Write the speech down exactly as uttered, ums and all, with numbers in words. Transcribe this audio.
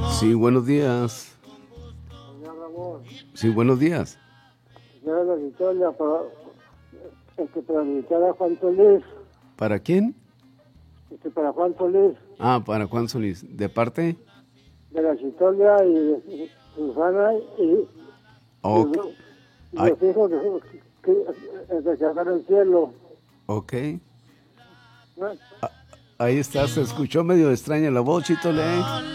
Sí, buenos días. Señor Ramón, Sí, buenos días. yo la Victoria para, este, para invitar a Juan Solís, ¿Para quién? este, para Juan Solís, Ah, para Juan Solís. ¿De parte? de la Victoria y de Susana y, y, Ok. los- y Ay, los hijos que, que, que se van al cielo. ok. ¿No? Ahí está, se escuchó medio extraña la voz, Chitole.